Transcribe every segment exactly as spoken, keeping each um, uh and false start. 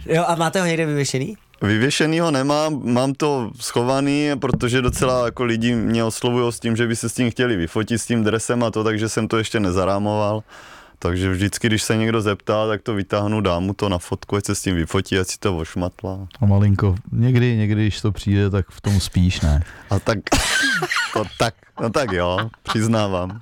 Jo, a máte ho někde vyvěšený? Vyvěšený ho nemám, mám to schovaný, protože docela jako lidi mě oslovují s tím, že by se s tím chtěli vyfotit, s tím dresem a to, takže jsem to ještě nezarámoval. Takže vždycky, když se někdo zeptá, tak to vytáhnu, dám mu to na fotku, ať se s tím vyfotí, ať si to ošmatla. A malinko, někdy, někdy, když to přijde, tak v tom spíš, ne? A tak, to tak, no tak jo, přiznávám.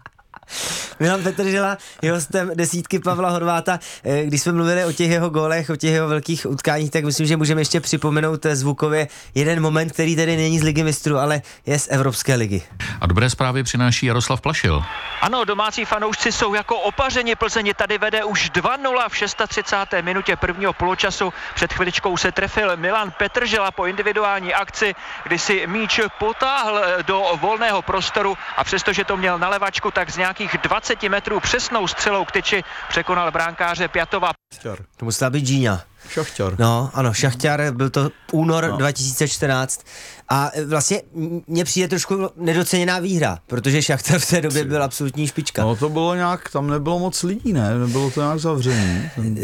Milan Petržela je hostem desítky Pavla Horváta. Když jsme mluvili o těch jeho gólech, o těch jeho velkých utkáních, tak myslím, že můžeme ještě připomenout zvukově jeden moment, který tedy není z Ligy mistrů, ale je z Evropské ligy. A dobré zprávy přináší Jaroslav Plašil. Ano, domácí fanoušci jsou jako opařeni. Plzeň tady vede už dva nula v třicáté šesté minutě prvního poločasu. Před chviličkou se trefil Milan Petržela po individuální akci, kdy si míč potáhl do volného prostoru a přestože to měl na levačku, tak z nějakých dvacet metrů přesnou střelou k tyči překonal bránkáře Pjatova. To musela být Gíňa. Šachtar. No, ano, Šachtar, byl to únor no. dva tisíce čtrnáct a vlastně mně přijde trošku nedoceněná výhra, protože Šachtar v té době byl absolutní špička. No to bylo nějak, tam nebylo moc lidí, ne? Nebylo to nějak zavřený. Ten...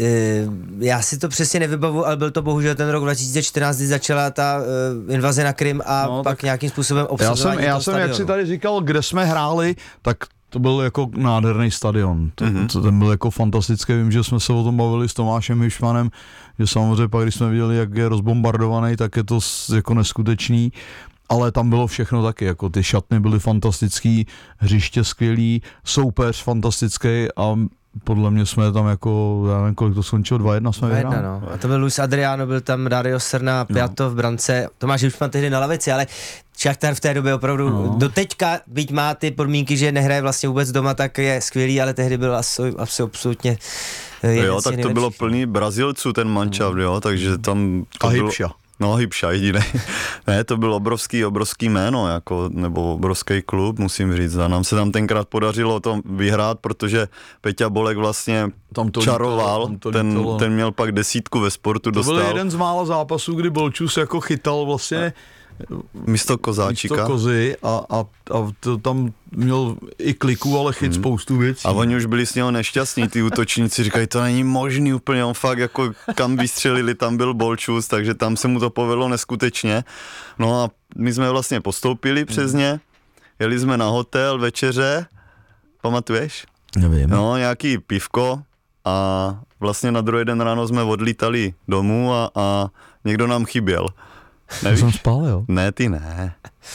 Já si to přesně nevybavu, ale byl to bohužel ten rok dva tisíce čtrnáct, kdy začala ta uh, invaze na Krym a no, pak nějakým způsobem obsazování. Já jsem, já jsem jak si tady říkal, kde jsme hráli, tak to byl jako nádherný stadion. To, mm-hmm. to, ten byl jako fantastický. Vím, že jsme se o tom bavili s Tomášem Hišmanem, že samozřejmě pak, když jsme viděli, jak je rozbombardovaný, tak je to jako neskutečný. Ale tam bylo všechno taky, jako ty šatny byly fantastický, hřiště skvělý, soupeř fantastický a podle mě jsme tam jako, já nevím, kolik to skončilo, dva jedna jsme vyhráli. No. A to byl Luis Adriano, byl tam Dario Srna, Pjatov no. v brance, Tomáš Hišman tehdy na lavici, ale Šachtar v té době opravdu no. do teďka, byť má ty podmínky, že nehraje vlastně vůbec doma, tak je skvělý, ale tehdy byl asi, asi absolutně jeden jo, tak to bylo plný Brazilců ten mančav, no. jo, takže tam to a bylo... Hybša. No, Hybša jediný. Ne, to byl obrovský, obrovský jméno, jako, nebo obrovský klub, musím říct. A nám se tam tenkrát podařilo to vyhrát, protože Peťa Bolek vlastně tam to čaroval, tam to ten, ten měl pak desítku ve sportu, to dostal. To byl jeden z mála zápasů, kdy Bolčus jako chytal vlastně místo Kozáčika. Místo Kozy a, a, a to tam měl i kliku, ale chyt hmm. spoustu věcí. A oni už byli s něho nešťastní, ty útočníci, říkají, to není možný úplně, on fakt jako kam vystřelili, tam byl Bolčus, takže tam se mu to povedlo neskutečně. No a my jsme vlastně postoupili přes ně, jeli jsme na hotel, večeře, pamatuješ? Nevím. No, nějaký pivko a vlastně na druhý den ráno jsme odlítali domů a, a někdo nám chyběl. Nevíš? Jsem spal, jo? Ne, ty ne.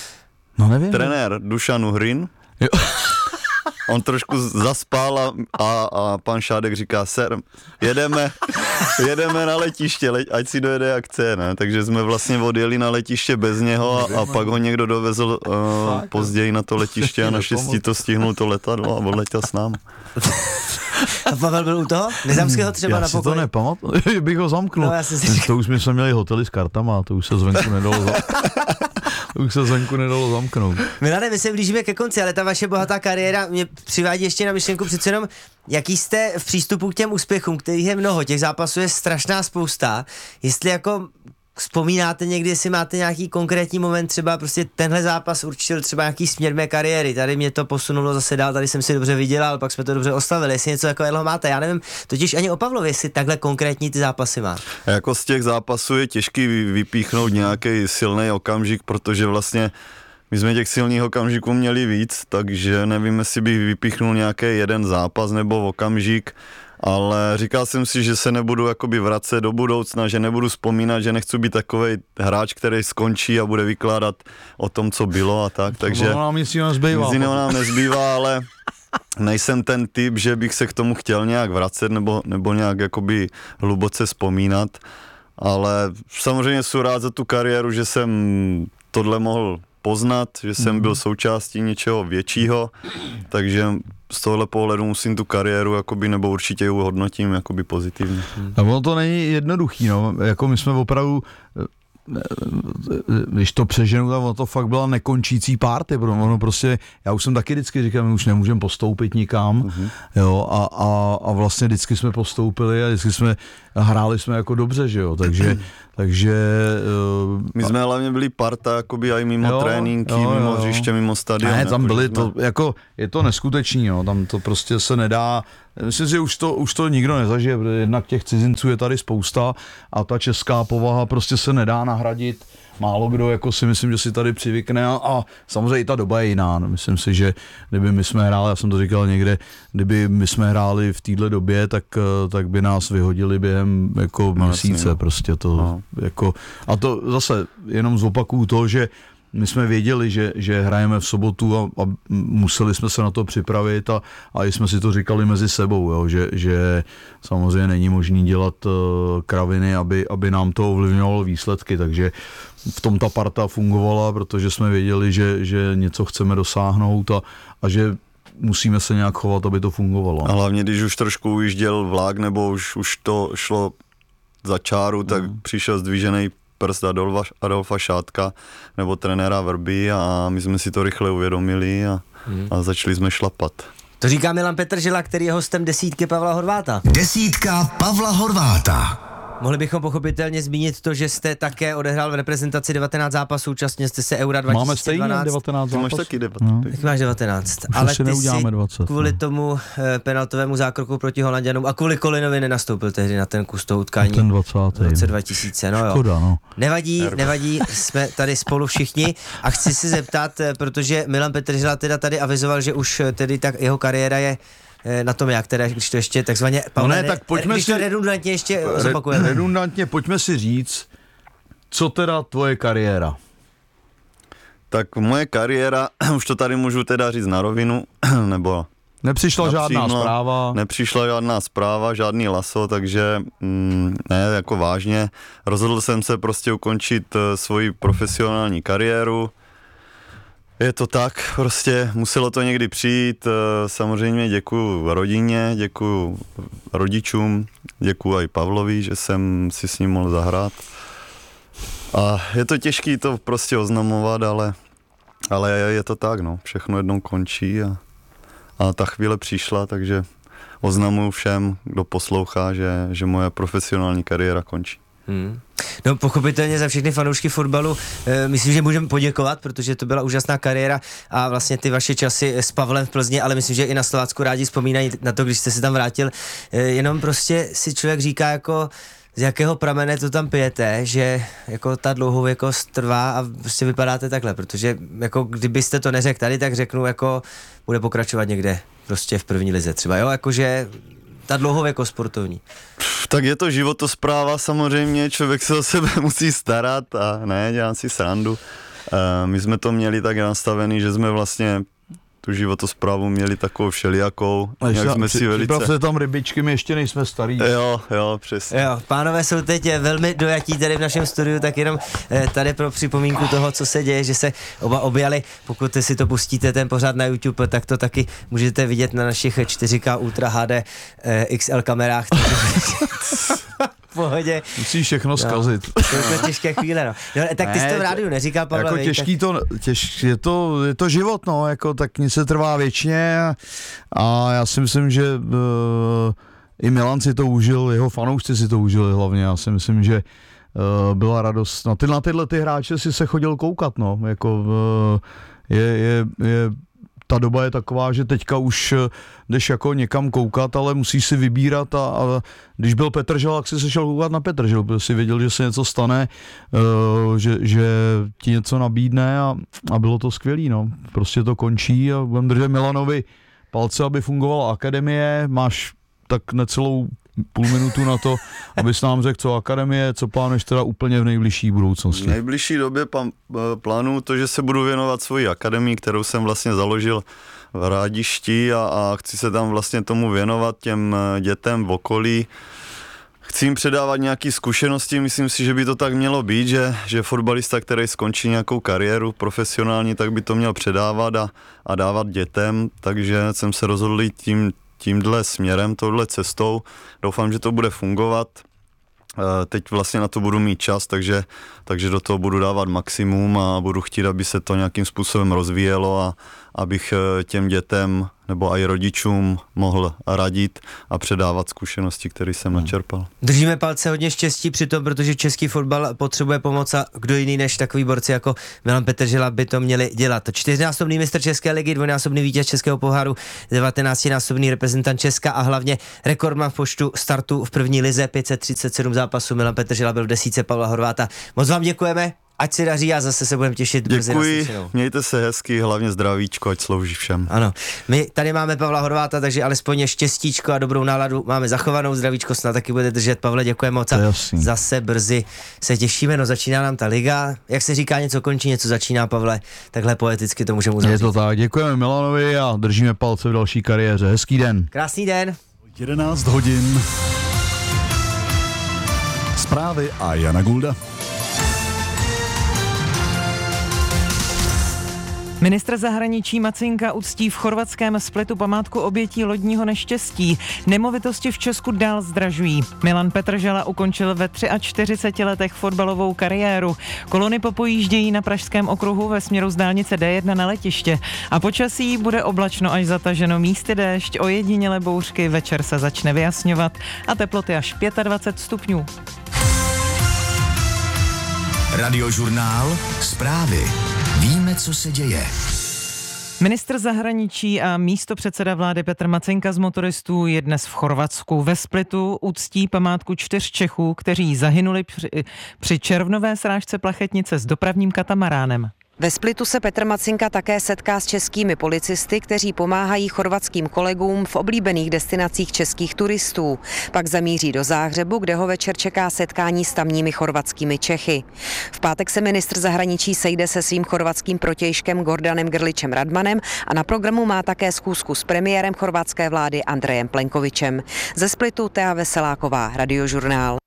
No nevím. Trenér Dušan Uhrin. Jo. On trošku zaspal a, a, a pan Šádek říká, ser, jedeme, jedeme na letiště, le, ať si dojede jak chce, ne? Takže jsme vlastně odjeli na letiště bez něho a, a pak ho někdo dovezl uh, později na to letiště a naštěstí to stihnul to letadlo a odletěl s námi. A Pavel byl u toho? Nezamského třeba já na pokoji? Já si to nepamatuji, bych ho zamknul. No, si to už jsme měli hotely s kartama, to už se zvenku nedalo zamknout. To už se zvenku nedalo zamknout. Milane, my se blížíme ke konci, ale ta vaše bohatá kariéra mě přivádí ještě na myšlenku přece jenom, jaký jste v přístupu k těm úspěchům, kterých je mnoho, těch zápasů je strašná spousta, jestli jako vzpomínáte někdy, jestli máte nějaký konkrétní moment, třeba prostě tenhle zápas určil třeba nějaký směr mé kariéry, tady mě to posunulo zase dál, tady jsem si dobře vydělal, pak jsme to dobře oslavili, jestli něco takového máte, já nevím, totiž ani o Pavlově, jestli takhle konkrétní ty zápasy má. Jako z těch zápasů je těžký vypíchnout nějaký silný okamžik, protože vlastně my jsme těch silných okamžiků měli víc, takže nevím, jestli bych vypíchnul nějaký jeden zápas nebo okamžik, ale říkal jsem si, že se nebudu jakoby vracet do budoucna, že nebudu vzpomínat, že nechci být takovej hráč, který skončí a bude vykládat o tom, co bylo a tak, takže nám nic jiného nezbývá. Nic jiného nám nezbývá, ale nejsem ten typ, že bych se k tomu chtěl nějak vracet nebo, nebo nějak jakoby hluboce vzpomínat, ale samozřejmě jsem rád za tu kariéru, že jsem tohle mohl poznat, že jsem byl součástí něčeho většího, takže z tohohle pohledu musím tu kariéru jakoby, nebo určitě ji hodnotím jakoby pozitivně. A ono to není jednoduchý, no, jako my jsme opravdu, když to přeženu, tak ono to fakt byla nekončící party, protože ono prostě, já už jsem taky vždycky říkal, my už nemůžeme postoupit nikam, uh-huh. jo, a, a, a vlastně vždycky jsme postoupili a vždycky jsme, hráli jsme jako dobře, že jo, takže, takže... Uh, my jsme hlavně byli parta, jakoby i mimo jo, tréninky, jo, mimo jo. hřiště, mimo stadion. Ne, tam jako, byli jsme... to, jako, je to neskutečný, jo, tam to prostě se nedá myslím, že už to, už to nikdo nezažije, protože jednak těch cizinců je tady spousta a ta česká povaha prostě se nedá nahradit. Málo kdo jako si myslím, že si tady přivykne a, a samozřejmě i ta doba je jiná. No, myslím si, že kdyby my jsme hráli, já jsem to říkal někde, kdyby my jsme hráli v téhle době, tak, tak by nás vyhodili během jako no, měsíce no. prostě to no. jako a to zase jenom zopakuju to, že my jsme věděli, že, že hrajeme v sobotu a, a museli jsme se na to připravit a, a i jsme si to říkali mezi sebou, jo, že, že samozřejmě není možné dělat uh, kraviny, aby, aby nám to ovlivňovalo výsledky, takže v tom ta parta fungovala, protože jsme věděli, že, že něco chceme dosáhnout a, a že musíme se nějak chovat, aby to fungovalo. A hlavně, když už trošku ujížděl vlak nebo už, už to šlo za čáru, tak mm. přišel zdvížený prst Adolfa, Adolfa Šátka nebo trenéra Vrby a my jsme si to rychle uvědomili a, hmm. a začali jsme šlapat. To říká Milan Petržela, který je hostem desítky Pavla Horváta. Desítka Pavla Horváta. Mohli bychom pochopitelně zmínit to, že jste také odehrál v reprezentaci devatenáct zápasů, účastnil jste se Eura dva tisíce dvanáct. Máme stejně devatenáct zápasů. Máš taky devatenáct. No. Tak máš devatenáct. Už ale si ty si dvacet, kvůli no. tomu e, penaltovému zákroku proti Holanďanům a kvůli Kolinovi nenastoupil tehdy na ten kus toho utkání. Ten dvacátý. V roce dva tisíce, no jo. Škoda, no. Nevadí, nevadí, jsme tady spolu všichni a chci se zeptat, protože Milan Petržela teda tady avizoval, že už tedy tak jeho kariéra je na tom jak, teda, když to ještě takzvaně... No ne, tak pojďme když si... to redundantně ještě zopakujeme. Redundantně pojďme si říct, co teda tvoje kariéra? Tak moje kariéra, už to tady můžu teda říct na rovinu, nebo... Nepřišla žádná napřímo, zpráva? Nepřišla žádná zpráva, žádný laso, takže mm, ne, jako vážně. Rozhodl jsem se prostě ukončit uh, svoji profesionální kariéru. Je to tak, prostě muselo to někdy přijít, samozřejmě děkuju rodině, děkuju rodičům, děkuju i Pavlovi, že jsem si s ním mohl zahrát. A je to těžké to prostě oznamovat, ale, ale je to tak, no, všechno jednou končí a, a ta chvíle přišla, takže oznamuju všem, kdo poslouchá, že, že moje profesionální kariéra končí. Hmm. No pochopitelně za všechny fanoušky fotbalu e, myslím, že můžeme poděkovat, protože to byla úžasná kariéra a vlastně ty vaše časy s Pavlem v Plzni, ale myslím, že i na Slovácku rádi vzpomínají na to, když jste se tam vrátil. E, jenom prostě si člověk říká jako z jakého pramene to tam pijete, že jako ta dlouhověkost trvá a prostě vypadáte takhle, protože jako kdybyste to neřekl tady, tak řeknu jako bude pokračovat někde prostě v první lize třeba, jo, jakože ta dlouhověkost sportovní. Tak je to životospráva samozřejmě, člověk se o sebe musí starat a ne, dělám si srandu. Uh, my jsme to měli tak nastavený, že jsme vlastně tu životosprávu měli takovou všelijakou. Jak jsme si velice... Připravte tam rybičky, my ještě nejsme starý. Jo, jo, přesně. Jo, pánové jsou teď velmi dojatí tady v našem studiu, tak jenom tady pro připomínku toho, co se děje, že se oba objali. Pokud si to pustíte ten pořád na YouTube, tak to taky můžete vidět na našich čtyři ká Ultra H D eh, X L kamerách. Pohodě. Musíš všechno zkazit. No, to je těžké chvíle, no. no tak ty jsi to v rádiu neříkal, Pavle. Jako těžký to, těž, je to, je to život, no, jako tak nic se trvá věčně a, a já si myslím, že uh, i Milan si to užil, jeho fanoušci si to užili hlavně, já si myslím, že uh, byla radost. Na, ty, na tyhle ty hráče si se chodil koukat, no, jako uh, je, je, je ta doba je taková, že teďka už jdeš jako někam koukat, ale musíš si vybírat a, a když byl Petržel, tak si se šel koukat na Petržel, protože si věděl, že se něco stane, uh, že, že ti něco nabídne a, a bylo to skvělý, no. Prostě to končí a budem držet Milanovi palce, aby fungovala akademie, máš tak necelou půl minutu na to, abys nám řekl, co akademie, co plánuješ teda úplně v nejbližší budoucnosti. V nejbližší době plánuju to, že se budu věnovat svoji akademii, kterou jsem vlastně založil v Rádišti a, a chci se tam vlastně tomu věnovat těm dětem v okolí. Chci jim předávat nějaké zkušenosti, myslím si, že by to tak mělo být, že, že fotbalista, který skončí nějakou kariéru profesionální, tak by to měl předávat a, a dávat dětem, takže jsem se rozhodl jít tím tímhle směrem, touhle cestou. Doufám, že to bude fungovat. Teď vlastně na to budu mít čas, takže, takže do toho budu dávat maximum a budu chtít, aby se to nějakým způsobem rozvíjelo a, abych těm dětem nebo i rodičům mohl radit a předávat zkušenosti, které jsem hmm. načerpal. Držíme palce, hodně štěstí při tom, protože český fotbal potřebuje pomoc a kdo jiný než takový borci jako Milan Petržela by to měli dělat. Čtyřnásobný mistr České ligy, dvojnásobný vítěz Českého poháru, devatenáctinásobný reprezentant Česka a hlavně rekordman v počtu startů v první lize, pět set třicet sedm zápasů. Milan Petržela byl v desítce Pavla Horváta. Moc vám děkujeme. Ať se daří a zase se budeme těšit. Děkuji, mějte se hezky, hlavně zdravíčko, ať slouží všem. Ano, my tady máme Pavla Horváta, takže alespoň štěstíčko a dobrou náladu máme zachovanou, zdravíčko snad taky budete držet. Pavle, děkujeme moc a zase brzy se těšíme, no začíná nám ta liga, jak se říká, něco končí, něco začíná, Pavle, takhle poeticky to můžeme uzavřít. Je to tak, děkujeme Milanovi a držíme palce v další kariéře, hezký den. Krásný den. jedenáct hodin. Zprávy a Jana Gulda. Ministr zahraničí Macinka uctí v chorvatském Splitu památku obětí lodního neštěstí. Nemovitosti v Česku dál zdražují. Milan Petržela ukončil ve čtyřiceti třech letech fotbalovou kariéru. Kolony popojíždějí na Pražském okruhu ve směru z dálnice D jedna na letiště. A počasí bude oblačno až zataženo, místy déšť, ojedinělé bouřky, večer se začne vyjasňovat a teploty až dvacet pět stupňů. Radiožurnál, zprávy. Víme, co se děje. Ministr zahraničí a místopředseda vlády Petr Macinka z motoristů je dnes v Chorvatsku. Ve Splitu uctí památku čtyř Čechů, kteří zahynuli při, při červnové srážce plachetnice s dopravním katamaránem. Ve Splitu se Petr Macinka také setká s českými policisty, kteří pomáhají chorvatským kolegům v oblíbených destinacích českých turistů. Pak zamíří do Záhřebu, kde ho večer čeká setkání s tamními chorvatskými Čechy. V pátek se ministr zahraničí sejde se svým chorvatským protějškem Gordanem Grličem Radmanem a na programu má také schůzku s premiérem chorvatské vlády Andrejem Plenkovičem. Ze Splitu Tea Veseláková, Radiožurnál.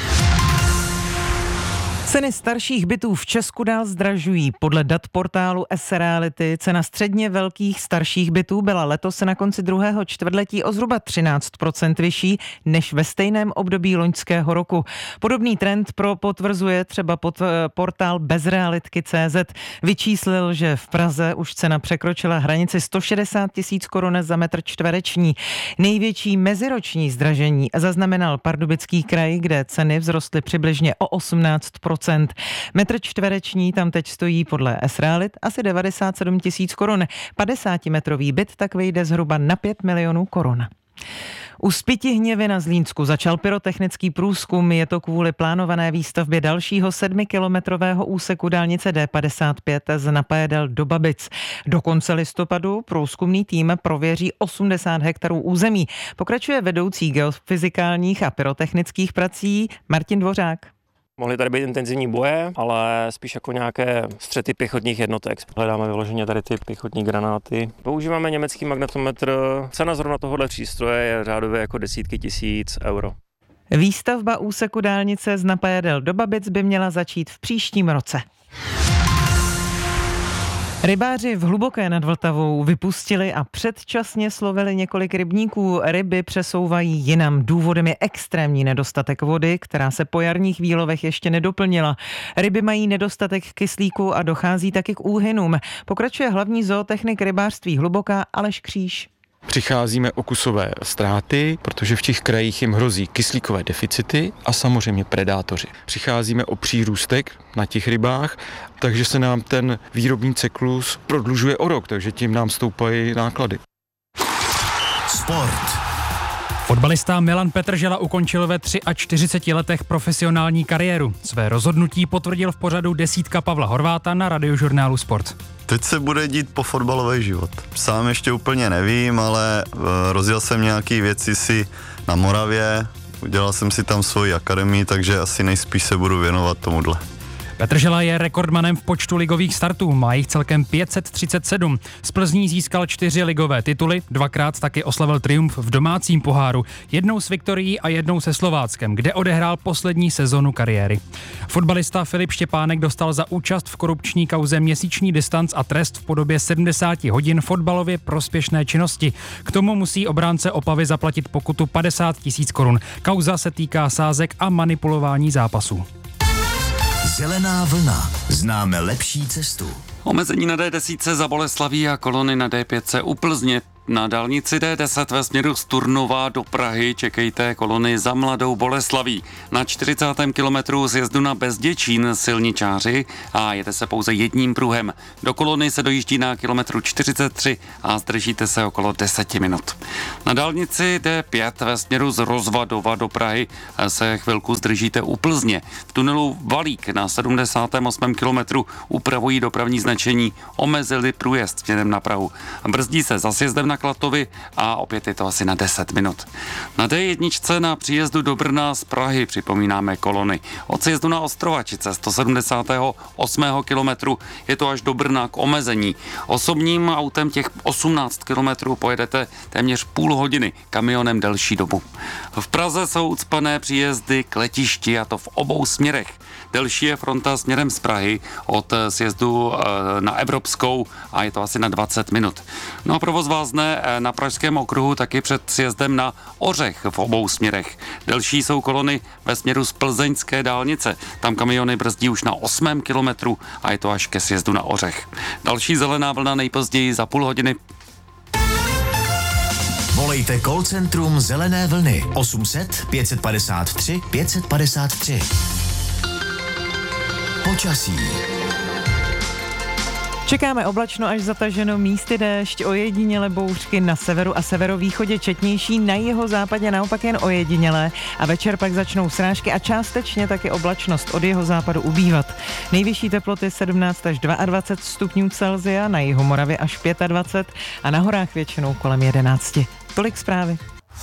Ceny starších bytů v Česku dál zdražují. Podle dat portálu S-Reality cena středně velkých starších bytů byla letos na konci druhého čtvrtletí o zhruba třináct procent vyšší než ve stejném období loňského roku. Podobný trend pro potvrzuje třeba pod, portál bezrealitky tečka cé zet. Vyčíslil, že v Praze už cena překročila hranici sto šedesát tisíc korun za metr čtvereční. Největší meziroční zdražení zaznamenal Pardubický kraj, kde ceny vzrostly přibližně o osmnáct procent. Metr čtvereční tam teď stojí podle S-Realit asi devadesát sedm tisíc korun. padesátimetrový byt tak vyjde zhruba na pět milionů korun. U Spytihněvy na Zlínsku začal pyrotechnický průzkum, je to kvůli plánované výstavbě dalšího sedmikilometrového úseku dálnice D padesát pět z Napajedel do Babic. Do konce listopadu průzkumný tým prověří osmdesát hektarů území. Pokračuje vedoucí geofyzikálních a pyrotechnických prací Martin Dvořák. Mohly tady být intenzivní boje, ale spíš jako nějaké střety pěchotních jednotek. Hledáme vyloženě tady ty pěchotní granáty. Používáme německý magnetometr. Cena zrovna tohohle přístroje je řádově jako desítky tisíc euro. Výstavba úseku dálnice z Napajedel do Babic by měla začít v příštím roce. Rybáři v Hluboké nad Vltavou vypustili a předčasně slovili několik rybníků. Ryby přesouvají jinam. Důvodem je extrémní nedostatek vody, která se po jarních výlovech ještě nedoplnila. Ryby mají nedostatek kyslíku a dochází taky k úhynům. Pokračuje hlavní zootechnik rybářství Hluboká Aleš Kříž. Přicházíme o kusové ztráty, protože v těch krajích jim hrozí kyslíkové deficity a samozřejmě predátoři. Přicházíme o přírůstek na těch rybách, takže se nám ten výrobní cyklus prodlužuje o rok, takže tím nám stoupají náklady. Sport. Fotbalista Milan Petržela ukončil ve čtyřiceti třech letech profesionální kariéru. Své rozhodnutí potvrdil v pořadu Desítka Pavla Horváta na Radiožurnálu Sport. Teď se bude dít po fotbalový život. Sám ještě úplně nevím, ale rozjel jsem nějaký věci si na Moravě, udělal jsem si tam svoji akademii, takže asi nejspíš se budu věnovat tomuhle. Petržela je rekordmanem v počtu ligových startů, má jich celkem pět set třicet sedm. Z Plzní získal čtyři ligové tituly, dvakrát taky oslavil triumf v domácím poháru, jednou s Viktorií a jednou se Slováckem, kde odehrál poslední sezonu kariéry. Fotbalista Filip Štěpánek dostal za účast v korupční kauze měsíční distanc a trest v podobě sedmdesát hodin fotbalově prospěšné činnosti. K tomu musí obránce Opavy zaplatit pokutu padesát tisíc korun. Kauza se týká sázek a manipulování zápasů. Zelená vlna. Známe lepší cestu. Omezení na D deset za Boleslaví a kolony na D pět u Plzně. Na dálnici D deset ve směru z Turnova do Prahy čekejte kolony za Mladou Boleslaví. Na čtyřicátém kilometru sjezdu na Bezděčín silničáři a jede se pouze jedním pruhem. Do kolony se dojíždí na kilometru čtyřicet tři a zdržíte se okolo deset minut. Na dálnici D pět ve směru z Rozvadova do Prahy se chvilku zdržíte u Plzně. V tunelu Valík na sedmdesátém osmém kilometru upravují dopravní značení, omezili průjezd směrem na Prahu. Brzdí se za sjezdem na Klatovi a opět je to asi na deset minut. Na D jedna na příjezdu do Brna z Prahy připomínáme kolony. Od sjezdu na Ostrovačice sto sedmdesátého osmého kilometru je to až do Brna k omezení. Osobním autem těch osmnáct kilometrů pojedete téměř půl hodiny, kamionem delší dobu. V Praze jsou ucpané příjezdy k letišti a to v obou směrech. Delší je fronta směrem z Prahy od sjezdu na Evropskou a je to asi na dvacet minut. No a provoz vázne na Pražském okruhu taky před sjezdem na Ořech v obou směrech. Delší jsou kolony ve směru z plzeňské dálnice. Tam kamiony brzdí už na osmém kilometru a je to až ke sjezdu na Ořech. Další zelená vlna nejpozději za půl hodiny. Volejte call centrum Zelené vlny osm set pět padesát tři pět padesát tři. Počasí. Čekáme oblačno až zataženo, místy déšť, ojedinělé bouřky na severu a severovýchodě četnější, na jeho západě naopak jen ojedinělé a večer pak začnou srážky a částečně taky oblačnost od jeho západu ubývat. Nejvyšší teploty sedmnáct až dvacet dva stupňů Celsia, na jihu Moravy až dvacet pět a na horách většinou kolem jedenáct. Tolik zprávy.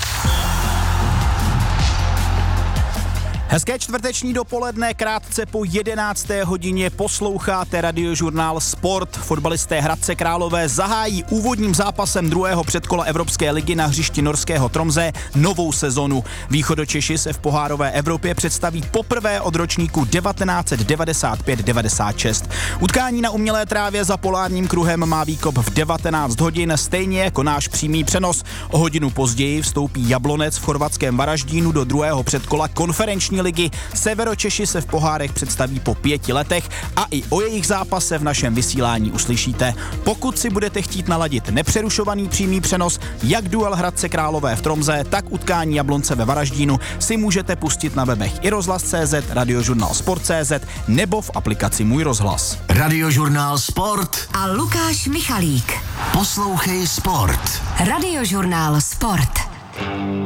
Hezké čtvrteční dopoledne, krátce po jedenácté hodině posloucháte radiožurnál Sport. Fotbalisté Hradce Králové zahájí úvodním zápasem druhého předkola Evropské ligy na hřišti norského Tromsø novou sezonu. Východočeši se v pohárové Evropě představí poprvé od ročníku devatenáct set devadesát pět devadesát šest. Utkání na umělé trávě za polárním kruhem má výkop v devatenáct hodin, stejně jako náš přímý přenos. O hodinu později vstoupí Jablonec v chorvatském Varaždínu do druhého předkola konferenční ligy. Severočeši se v pohárech představí po pěti letech a i o jejich zápase v našem vysílání uslyšíte. Pokud si budete chtít naladit nepřerušovaný přímý přenos, jak duel Hradce Králové v Tromsø, tak utkání Jablonce ve Varaždínu, si můžete pustit na webech i rozhlas tečka cé zet, radiožurnál sport tečka cé zet nebo v aplikaci Můj rozhlas. Radiožurnál Sport a Lukáš Michalík. Poslouchej Sport. Radiožurnál Sport.